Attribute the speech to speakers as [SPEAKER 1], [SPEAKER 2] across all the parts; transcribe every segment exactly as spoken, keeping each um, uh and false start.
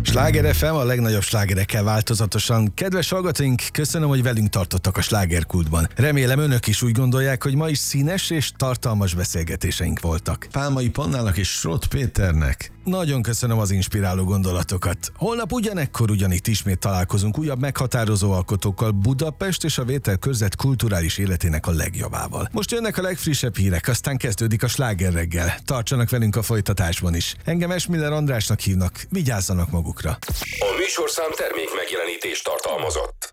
[SPEAKER 1] Sláger ef em, a legnagyobb slágerekkel változatosan. Kedves hallgatóink, köszönöm, hogy velünk tartottak a slágerkultban. Remélem önök is úgy gondolják, hogy ma is színes és tartalmas beszélgetéseink voltak. Pálmai Pannának és Srot Péternek nagyon köszönöm az inspiráló gondolatokat. Holnap ugyanekkor ugyanitt ismét találkozunk újabb meghatározó alkotókkal Budapest és a Vételkörzet kulturális életének a legjavával. Most jönnek a legfrissebb hírek, aztán kezdődik a sláger reggel. Tartsanak velünk a folytatásban is. Engem Esmiller Andrásnak hívnak, vigyázzanak magukra.
[SPEAKER 2] A műsorszám termék megjelenítést tartalmazott.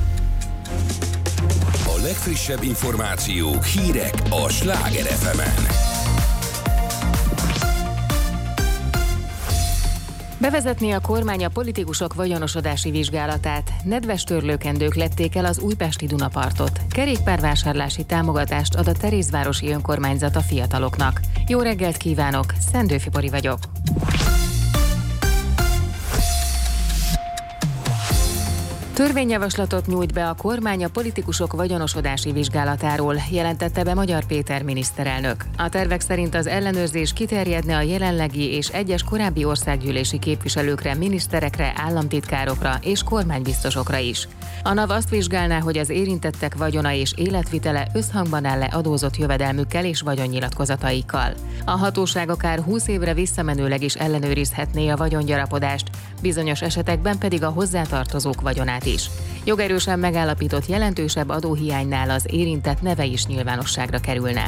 [SPEAKER 2] A legfrissebb információk, hírek a Sláger ef emen.
[SPEAKER 3] Bevezetné a kormány a politikusok vagyonosodási vizsgálatát. Nedves törlőkendők lepték el az újpesti Dunapartot. Kerékpárvásárlási támogatást ad a Terézvárosi Önkormányzat a fiataloknak. Jó reggelt kívánok, Szendőfi Bori vagyok. Törvényjavaslatot nyújt be a kormány a politikusok vagyonosodási vizsgálatáról, jelentette be Magyar Péter miniszterelnök. A tervek szerint az ellenőrzés kiterjedne a jelenlegi és egyes korábbi országgyűlési képviselőkre, miniszterekre, államtitkárokra és kormánybiztosokra is. A NAV azt vizsgálná, hogy az érintettek vagyona és életvitele összhangban áll-e adózott jövedelmükkel és vagyonnyilatkozataikkal. A hatóság akár húsz évre visszamenőleg is ellenőrizhetné a vagyongyarapodást, bizonyos esetekben pedig a hozzátartozók vagyonát is. Jogerősen megállapított jelentősebb adóhiánynál az érintett neve is nyilvánosságra kerülne.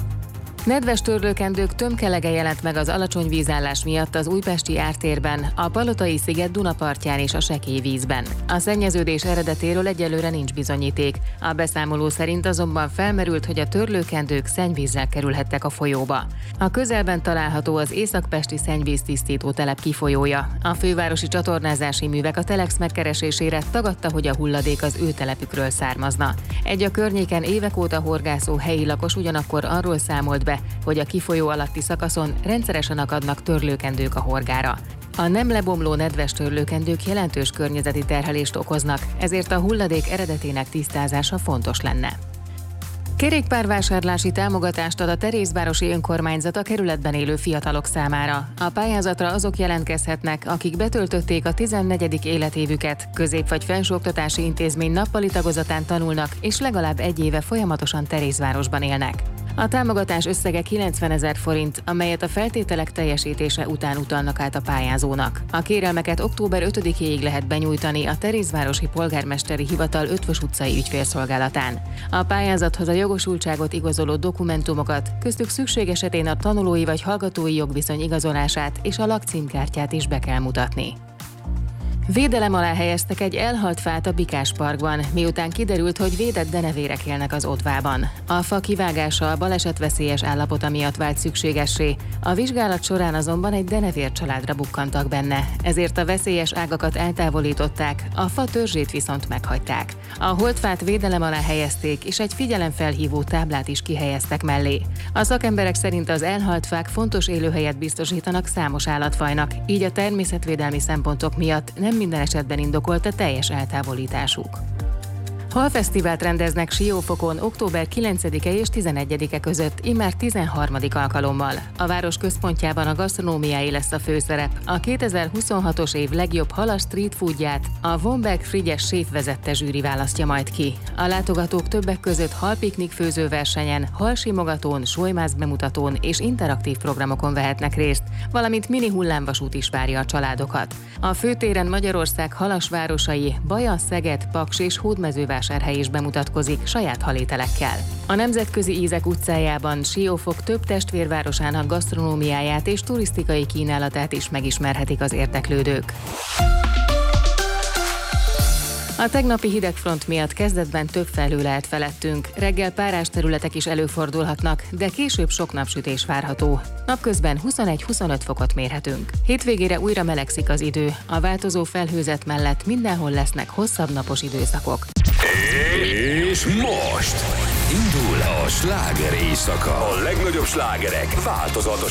[SPEAKER 3] Nedves törlőkendők tömkelege jelent meg az alacsony vízállás miatt az újpesti ártérben, a Palotai-sziget Dunapartján és a Sekély vízben. A szennyeződés eredetéről egyelőre nincs bizonyíték. A beszámoló szerint azonban felmerült, hogy a törlőkendők szennyvízzel kerülhettek a folyóba. A közelben található az északpesti szennyvíztisztító telep kifolyója. A fővárosi csatornázási művek a Telex megkeresésére tagadta, hogy a hulladék az ő telepükről származna. Egy a környéken évek óta horgászó helyi lakos ugyanakkor arról számolt be, hogy a kifolyó alatti szakaszon rendszeresen akadnak törlőkendők a horgára. A nem lebomló nedves törlőkendők jelentős környezeti terhelést okoznak, ezért a hulladék eredetének tisztázása fontos lenne. Kerékpárvásárlási támogatást ad a Terézvárosi Önkormányzat a kerületben élő fiatalok számára. A pályázatra azok jelentkezhetnek, akik betöltötték a tizennegyedik életévüket, közép- vagy felsőoktatási intézmény nappali tagozatán tanulnak, és legalább egy éve folyamatosan Terézvárosban élnek. A támogatás összege kilencvenezer forint, amelyet a feltételek teljesítése után utalnak át a pályázónak. A kérelmeket október ötödikéig lehet benyújtani a Terézvárosi Polgármesteri Hivatal Ötvös utcai ügyfélszolgálatán. A pályázathoz a jogosultságot igazoló dokumentumokat, köztük szükség esetén a tanulói vagy hallgatói jogviszony igazolását és a lakcímkártyát is be kell mutatni. Védelem alá helyeztek egy elhalt fát a Bikás parkban, miután kiderült, hogy védett denevérek élnek az odvában. A fa kivágása a balesetveszélyes állapota miatt vált szükségessé, a vizsgálat során azonban egy denevér családra bukkantak benne, ezért a veszélyes ágakat eltávolították, a fa törzsét viszont meghagyták. A holtfát védelem alá helyezték, és egy figyelemfelhívó táblát is kihelyeztek mellé. A szakemberek szerint az elhalt fák fontos élőhelyet biztosítanak számos állatfajnak, így a természetvédelmi szempontok miatt nem minden esetben indokolt a teljes eltávolításuk. Halfesztivált rendeznek Siófokon október kilencedike és tizenegyedike között, immár tizenharmadik alkalommal. A város központjában a gasztronómiái lesz a főszerep. A kétezer-huszonhatos év legjobb halas street foodját a Vonberg Frigyes séf vezette zsűri választja majd ki. A látogatók többek között halpiknik főzőversenyen, halsimogatón, sólymász bemutatón és interaktív programokon vehetnek részt, valamint mini hullámvasút is várja a családokat. A főtéren Magyarország halas városai, Baja, Szeged, Paks és Hódmezővásárhely is bemutatkozik saját halételekkel. A Nemzetközi Ízek utcájában Siófok több testvérvárosának gasztronómiáját és turisztikai kínálatát is megismerhetik az érdeklődők. A tegnapi hidegfront miatt kezdetben több felhő lehet felettünk, reggel párás területek is előfordulhatnak, de később sok napsütés várható. Napközben huszonegy-huszonöt fokot mérhetünk. Hétvégére újra melegszik az idő, a változó felhőzet mellett mindenhol lesznek hosszabb napos időszakok.
[SPEAKER 2] És most indul a sláger éjszaka. A legnagyobb slágerek változatos